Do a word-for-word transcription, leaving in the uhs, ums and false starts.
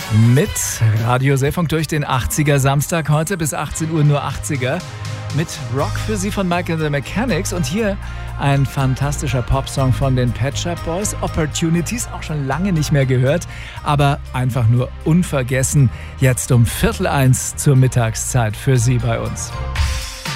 Mit Radio Seefunk durch den achtziger Samstag heute bis achtzehn Uhr nur achtziger. Mit Rock für Sie von Mike and the Mechanics und hier ein fantastischer Popsong von den Pet Shop Boys. Opportunities, auch schon lange nicht mehr gehört, aber einfach nur unvergessen. Jetzt um Viertel eins zur Mittagszeit für Sie bei uns.